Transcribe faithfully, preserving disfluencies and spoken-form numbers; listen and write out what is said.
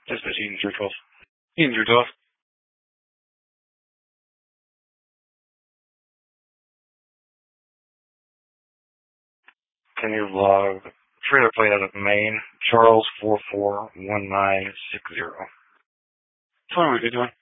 Dispatch Eden three twelve. Eden three twelve. Can you log trailer plate out of Maine, Charles four four one nine six zero. Tell me what you're doing.